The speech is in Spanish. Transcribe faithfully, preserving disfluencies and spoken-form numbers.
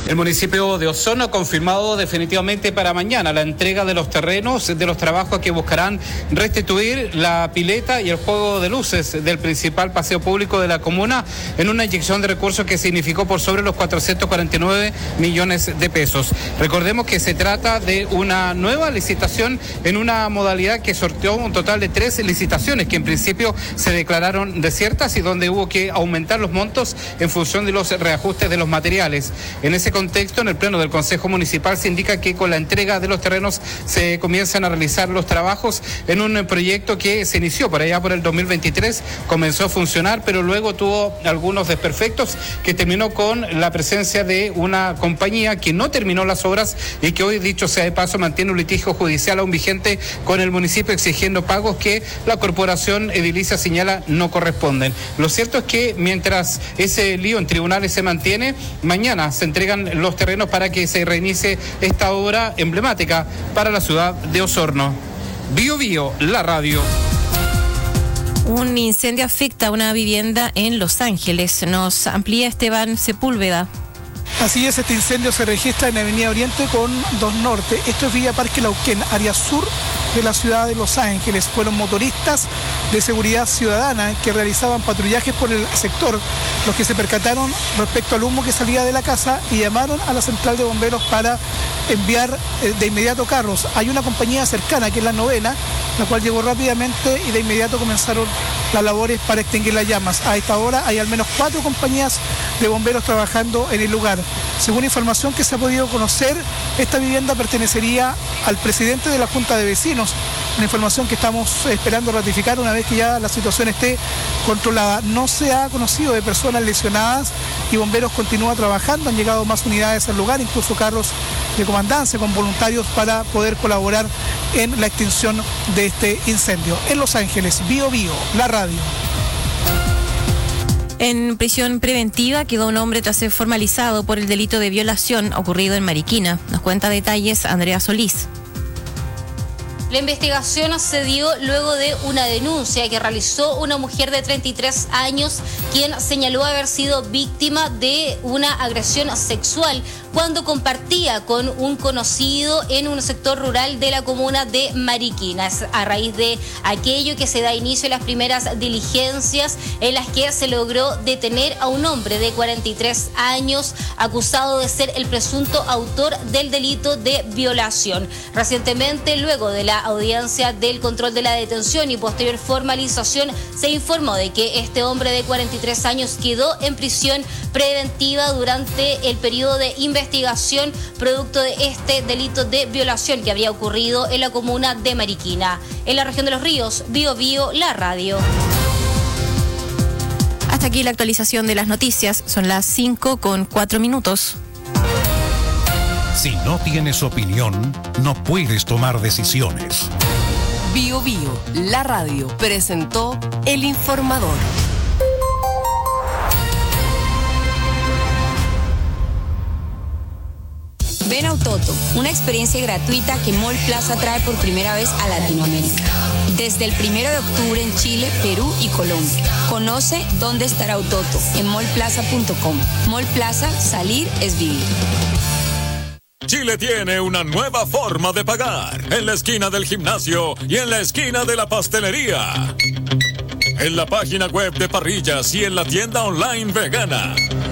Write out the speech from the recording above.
El municipio de Osorno ha confirmado definitivamente para mañana la entrega de los terrenos de los trabajos que buscarán restituir la pileta y el juego de luces del principal paseo público de la comuna en una inyección de recursos que significó por sobre los cuatrocientos cuarenta y nueve millones de pesos. Recordemos que se trata de una nueva licitación en una modalidad que sorteó un total de tres licitaciones que en principio se declararon desiertas y donde hubo que aumentar los montos en función de los reajustes de los materiales. En ese contexto, en el pleno del Consejo Municipal se indica que con la entrega de los terrenos se comienzan a realizar los trabajos en un proyecto que se inició por allá por el dos mil veintitrés, comenzó a funcionar, pero luego tuvo algunos desperfectos que terminó con la presencia de una compañía que no terminó las obras y que hoy, dicho sea de paso, mantiene un litigio judicial aún vigente con el municipio exigiendo pagos que la corporación edilicia señala no corresponden. Lo cierto es que mientras ese lío en tribunales se mantiene, mañana se entregan los terrenos para que se reinicie esta obra emblemática para la ciudad de Osorno. Bio Bio, la radio. Un incendio afecta a una vivienda en Los Ángeles. Nos amplía Esteban Sepúlveda. Así es, este incendio se registra en Avenida Oriente con dos Norte. Esto es Villa Parque Lauquén, área sur de la ciudad de Los Ángeles. Fueron motoristas de seguridad ciudadana que realizaban patrullajes por el sector los que se percataron respecto al humo que salía de la casa y llamaron a la central de bomberos para enviar de inmediato carros. Hay una compañía cercana que es la Novena, la cual llegó rápidamente y de inmediato comenzaron las labores para extinguir las llamas. A esta hora hay al menos cuatro compañías de bomberos trabajando en el lugar. Según información que se ha podido conocer, esta vivienda pertenecería al presidente de la Junta de Vecinos, una información que estamos esperando ratificar una vez que ya la situación esté controlada. No se ha conocido de personas lesionadas y bomberos continúa trabajando, han llegado más unidades al lugar, incluso carros de comandancia con voluntarios para poder colaborar en la extinción de este incendio. En Los Ángeles, Bio Bio, la radio. En prisión preventiva quedó un hombre tras ser formalizado por el delito de violación ocurrido en Mariquina. Nos cuenta detalles Andrea Solís. La investigación se dio luego de una denuncia que realizó una mujer de treinta y tres años, quien señaló haber sido víctima de una agresión sexual cuando compartía con un conocido en un sector rural de la comuna de Mariquina. Es a raíz de aquello que se da inicio a las primeras diligencias en las que se logró detener a un hombre de cuarenta y tres años acusado de ser el presunto autor del delito de violación. Recientemente, luego de la audiencia del control de la detención y posterior formalización, se informó de que este hombre de cuarenta y tres años quedó en prisión preventiva durante el periodo de investigación producto de este delito de violación que habría ocurrido en la comuna de Mariquina. En la región de Los Ríos, Bio Bio, la radio. Hasta aquí la actualización de las noticias. Son las cinco con cuatro minutos. Si no tienes opinión, no puedes tomar decisiones. Bio Bio, la radio, presentó El Informador. Ven a Autoto, una experiencia gratuita que Mall Plaza trae por primera vez a Latinoamérica. Desde el primero de octubre en Chile, Perú y Colombia. Conoce dónde estará Autoto en mall plaza punto com. Mall Plaza, salir es vivir. Chile tiene una nueva forma de pagar, en la esquina del gimnasio y en la esquina de la pastelería. En la página web de Parrillas y en la tienda online vegana.